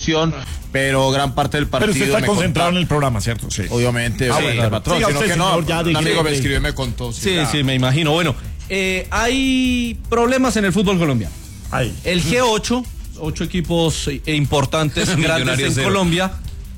televisión, pero gran parte del partido... Pero usted está concentrado en el programa, ¿cierto? Sí. Obviamente, bueno, patrón, sino que no, un amigo me escribió y me contó. Sí, me imagino. Bueno, hay problemas en el fútbol colombiano. El G8, 8 equipos importantes, grandes en Colombia.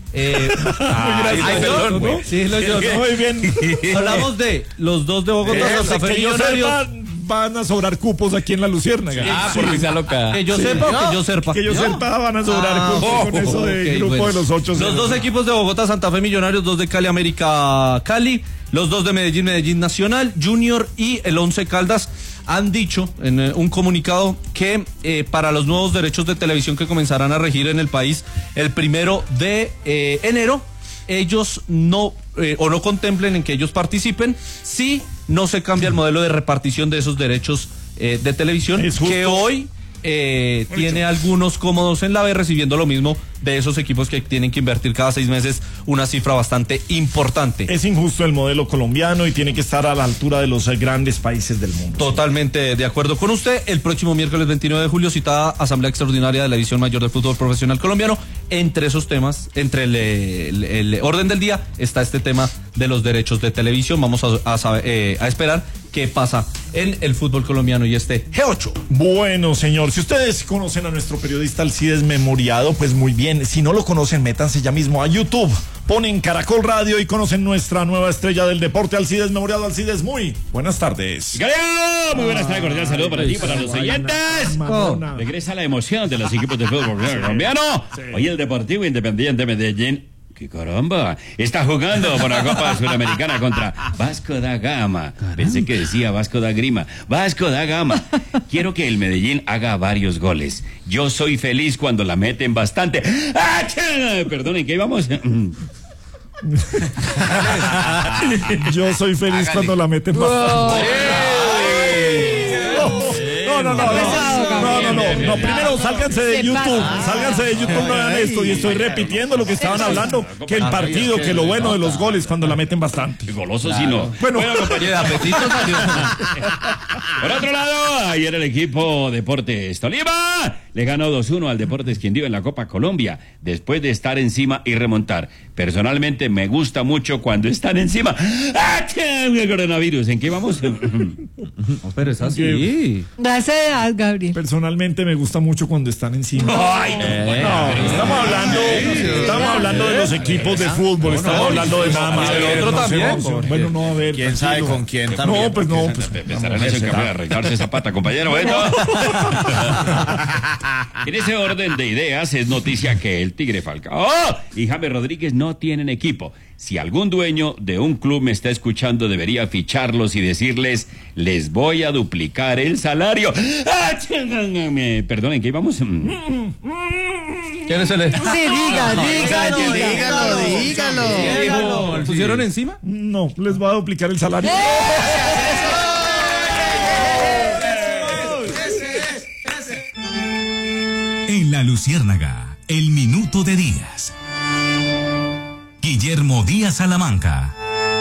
Sí, muy bien. Hablamos de los 2 de Bogotá, Santa Fe Millonarios. Van a sobrar cupos aquí en la Luciérnaga. Porque sea loca. Que yo sepa o que yo sepa. Que yo sepa van a sobrar cupos con eso de grupo de los 8. Los 2 equipos de Bogotá, Santa Fe Millonarios, 2 de Cali, América Cali, los 2 de Medellín, Medellín Nacional, Junior y el 11 Caldas han dicho en un comunicado que para los nuevos derechos de televisión que comenzarán a regir en el país el 1 de enero, ellos no contemplen en que ellos participen si no se cambia el modelo de repartición de esos derechos de televisión, que hoy tiene algunos cómodos en la B, recibiendo lo mismo de esos equipos que tienen que invertir cada 6 meses una cifra bastante importante. Es injusto el modelo colombiano y tiene que estar a la altura de los grandes países del mundo. Totalmente de acuerdo con usted. El próximo miércoles 29 de julio, citada Asamblea Extraordinaria de la División Mayor del Fútbol Profesional Colombiano. Entre esos temas, entre el orden del día, está este tema de los derechos de televisión. Vamos a esperar qué pasa en el fútbol colombiano y este G8. Bueno, señor, si ustedes conocen a nuestro periodista Alcides Memoriado, pues muy bien. Si no lo conocen, métanse ya mismo a YouTube, ponen Caracol Radio y conocen nuestra nueva estrella del deporte, Alcides Memoriado. Alcides, muy buenas tardes. Muy buenas tardes, cordial saludo para ti, para los oyentes. Regresa la emoción de los equipos de fútbol colombiano. Hoy el Deportivo Independiente Medellín, ¡qué caramba! Está jugando por la Copa Sudamericana contra Vasco da Gama. Pensé que decía Vasco da Grima. Vasco da Gama. Quiero que el Medellín haga varios goles. Yo soy feliz cuando la meten bastante. ¡Ah! Perdonen, ¿qué íbamos? Yo soy feliz cuando la meten bastante. No, primero sálganse de YouTube, no hagan esto, y estoy repitiendo lo que estaban hablando, que el partido, que lo bueno de los goles cuando la meten bastante. Goloso sí no. Bueno, compañero, apetito salió. Por otro lado, ayer el equipo Deportes Tolima le ganó 2-1 al Deportes Quindío en la Copa Colombia, después de estar encima y remontar. Personalmente me gusta mucho cuando están encima. ¡Ah, el coronavirus! ¿En qué vamos? No, pero es así. Gracias, Gabriel. Personalmente me gusta mucho cuando están encima. Ay, estamos hablando de los equipos de fútbol, estamos hablando de nada más. El otro también. Bueno, no, a ver. ¿Quién sabe con quién también? No, pues no. Pensarán eso que voy a arreglarse esa pata, compañero. Bueno. En ese orden de ideas es noticia que el Tigre Falcao y James Rodríguez no tienen equipo. Si algún dueño de un club me está escuchando, debería ficharlos y decirles, les voy a duplicar el salario. Perdonen, ¿qué íbamos? ¿Quién es el? Sí, dígalo. ¿Pusieron encima? No, les voy a duplicar el salario. En la Luciérnaga, el minuto de Díaz. Guillermo Díaz Salamanca.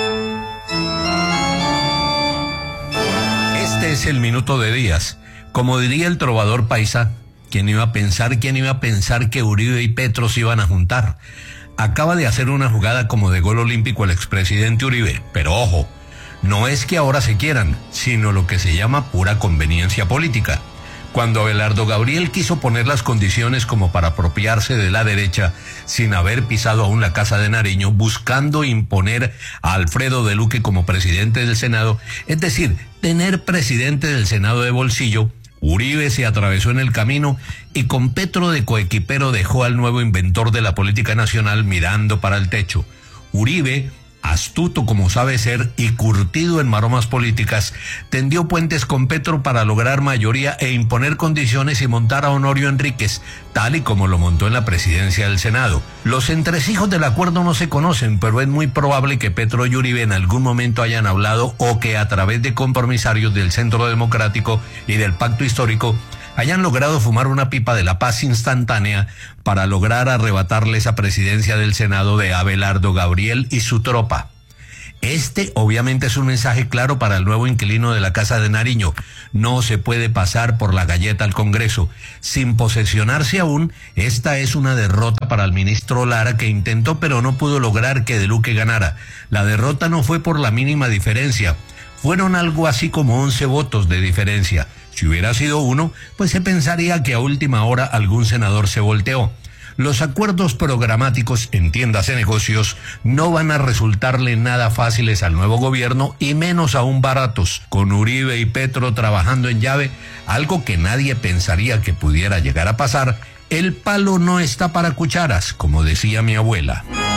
Este es el minuto de Díaz. Como diría el trovador paisa, ¿quién iba a pensar que Uribe y Petro se iban a juntar? Acaba de hacer una jugada como de gol olímpico el expresidente Uribe, pero ojo, no es que ahora se quieran, sino lo que se llama pura conveniencia política. Cuando Abelardo Gabriel quiso poner las condiciones como para apropiarse de la derecha sin haber pisado aún la Casa de Nariño, buscando imponer a Alfredo de Luque como presidente del Senado, es decir, tener presidente del Senado de bolsillo, Uribe se atravesó en el camino y con Petro de coequipero dejó al nuevo inventor de la política nacional mirando para el techo. Uribe, astuto como sabe ser y curtido en maromas políticas, tendió puentes con Petro para lograr mayoría e imponer condiciones y montar a Honorio Enríquez, tal y como lo montó en la presidencia del Senado. Los entresijos del acuerdo no se conocen, pero es muy probable que Petro y Uribe en algún momento hayan hablado o que a través de compromisarios del Centro Democrático y del Pacto Histórico hayan logrado fumar una pipa de la paz instantánea para lograr arrebatarle esa presidencia del Senado de Abelardo Gabriel y su tropa. Este obviamente es un mensaje claro para el nuevo inquilino de la Casa de Nariño. No se puede pasar por la galleta al Congreso. Sin posesionarse aún, esta es una derrota para el ministro Lara, que intentó pero no pudo lograr que De Luque ganara. La derrota no fue por la mínima diferencia. Fueron algo así como 11 votos de diferencia. Si hubiera sido uno, pues se pensaría que a última hora algún senador se volteó. Los acuerdos programáticos, entiéndase negocios, no van a resultarle nada fáciles al nuevo gobierno y menos aún baratos. Con Uribe y Petro trabajando en llave, algo que nadie pensaría que pudiera llegar a pasar, el palo no está para cucharas, como decía mi abuela.